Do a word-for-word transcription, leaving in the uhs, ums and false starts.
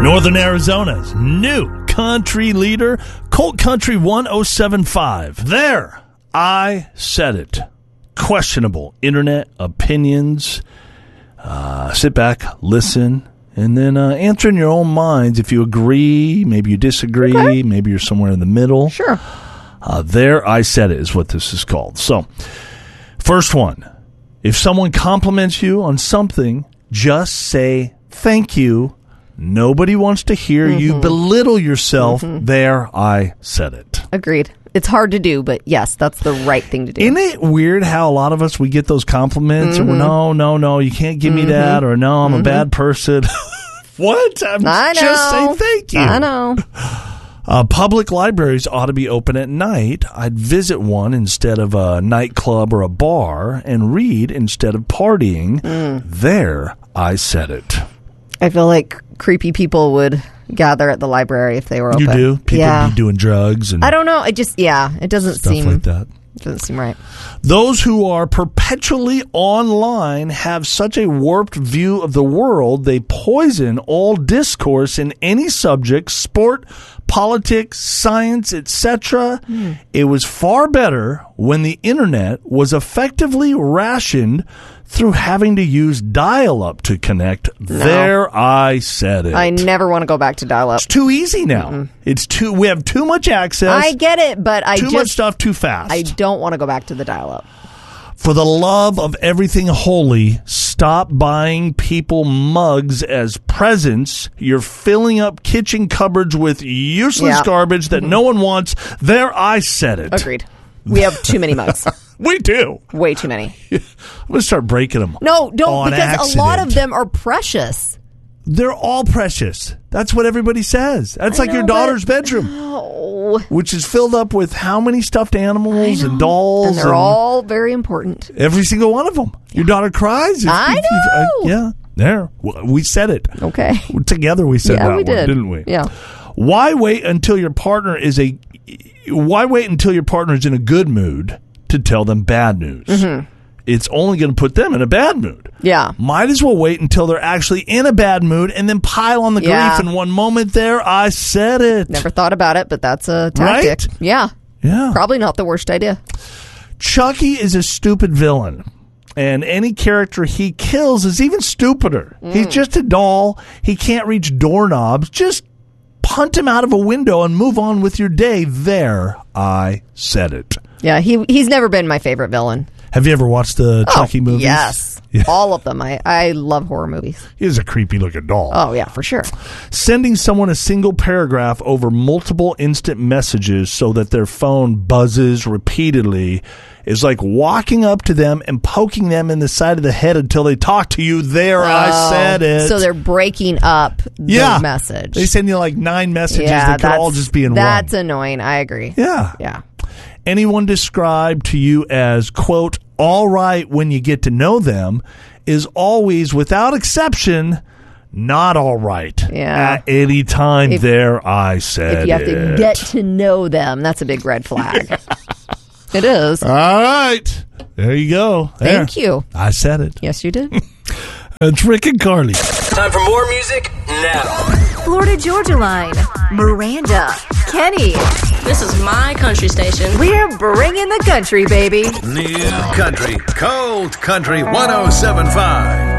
Northern Arizona's new country leader, Colt Country one oh seven point five. There, I said it. Questionable internet opinions. Uh, sit back, listen, and then uh, answer in your own minds if you agree, maybe you disagree, okay. Maybe you're somewhere in the middle. Sure. Uh, there, I said it is what this is called. So, first one. If someone compliments you on something, just say thank you. Nobody wants to hear mm-hmm. you belittle yourself. Mm-hmm. There, I said it. Agreed. It's hard to do, but yes, that's the right thing to do. Isn't it weird how a lot of us, we get those compliments mm-hmm. and we're, no, no, no, you can't give mm-hmm. me that, or no, I'm mm-hmm. a bad person. What? I'm I know. Just say thank you. I know. Uh, public libraries ought to be open at night. I'd visit one instead of a nightclub or a bar and read instead of partying. Mm. There, I said it. I feel like creepy people would gather at the library if they were open. You do? People yeah. be doing drugs and I don't know. It just, yeah, it doesn't stuff seem like that. Doesn't seem right. Those who are perpetually online have such a warped view of the world, they poison all discourse in any subject, sport, politics, science, et cetera. Mm. It was far better when the internet was effectively rationed through having to use dial-up to connect. No. There, I said it. I never want to go back to dial-up. It's too easy now. Mm-mm. It's too. We have too much access. I get it, but I too just, much stuff too fast. I don't want to go back to the dial-up. For the love of everything holy, stop buying people mugs as presents. You're filling up kitchen cupboards with useless yeah. garbage that mm-hmm. no one wants. There, I said it. Agreed. We have too many mugs. We do. Way too many. I'm going to start breaking them. No, don't, because accident. A lot of them are precious. They're all precious. That's what everybody says. That's I like know, your daughter's bedroom. No. Which is filled up with how many stuffed animals and dolls? And they're and all very important. Every single one of them. Yeah. Your daughter cries. If, I if, know. If, uh, yeah. There. We said it. Okay. Together we said yeah, that we one, did. didn't we? Yeah. Why wait until your partner is a... Why wait until your partner is in a good mood to tell them bad news? Mm-hmm. It's only going to put them in a bad mood. Yeah. Might as well wait until they're actually in a bad mood and then pile on the yeah. grief in one moment. There, I said it. Never thought about it, but that's a tactic. Right? Yeah. Yeah. Probably not the worst idea. Chucky is a stupid villain. And any character he kills is even stupider. Mm. He's just a doll. He can't reach doorknobs. Just punt him out of a window and move on with your day. There, I said it. Yeah, he he's never been my favorite villain. Have you ever watched the oh, Chucky movies? Yes. Yeah. All of them. I, I love horror movies. He is a creepy-looking doll. Oh, yeah, for sure. Sending someone a single paragraph over multiple instant messages so that their phone buzzes repeatedly is like walking up to them and poking them in the side of the head until they talk to you. There, oh, I said it. So they're breaking up the yeah. message. They send you like nine messages yeah, that could all just be in that's one. That's annoying. I agree. Yeah. Yeah. Anyone described to you as, quote, all right when you get to know them is always, without exception, not all right. Yeah. At any time. If, there, I said If you have it. to get to know them, that's a big red flag. It is. All right. There you go. There. Thank you. I said it. Yes, you did. It's Rick and Carly. Time for more music now. Florida Georgia Line, Miranda, Kenny. This is my country station. We're bringing the country, baby. New country, Colt Country one oh seven point five.